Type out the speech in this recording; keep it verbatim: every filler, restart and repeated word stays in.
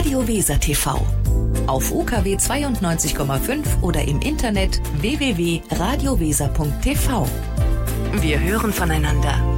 Radio Weser T V. Auf U K W zweiundneunzig Komma fünf oder im Internet w w w punkt radio weser punkt t v. Wir hören voneinander.